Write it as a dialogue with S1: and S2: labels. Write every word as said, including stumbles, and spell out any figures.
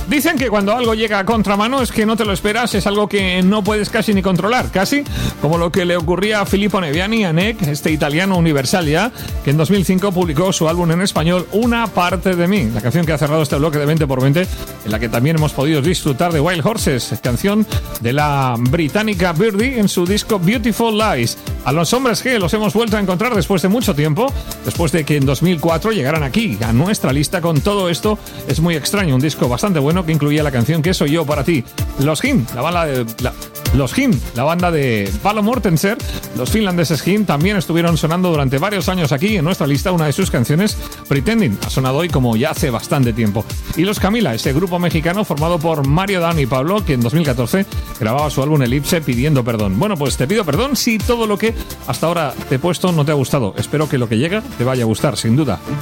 S1: Dicen que cuando algo llega a contramano es que no te lo esperas, es algo que no puedes casi ni controlar, casi como lo que le ocurría a Filippo Neviani, a Nek, este italiano universal ya, que en dos mil cinco publicó su álbum en español Una parte de mí, la canción que ha cerrado este bloque de veinte por veinte, en la que también hemos podido disfrutar de Wild Horses, canción de la británica Birdie en su disco Beautiful Lies. A los hombres G los hemos vuelto a encontrar después de mucho tiempo, después de que en dos mil cuatro llegaran aquí a nuestra lista con Todo esto es muy extraño, un disco bastante bueno que incluía la canción Que soy yo para ti. Los Him, la banda de la, los Him, la banda de Palo Mortensen, los finlandeses Him, también estuvieron sonando durante varios años aquí en nuestra lista. Una de sus canciones, Pretending, ha sonado hoy como ya hace bastante tiempo. Y los Camila, ese grupo mexicano formado por Mario, Dan y Pablo, que en dos mil catorce grababa su álbum Elipse pidiendo perdón. Bueno, pues te pido perdón si todo lo que hasta ahora te he puesto no te ha gustado. Espero que lo que llega te vaya a gustar, sin duda.